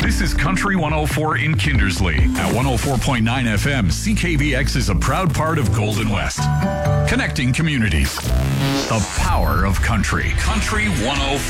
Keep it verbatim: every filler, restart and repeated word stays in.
This is Country one oh four in Kindersley. At one oh four point nine F M, C K V X is a proud part of Golden West. Connecting communities. The power of country. Country one oh four.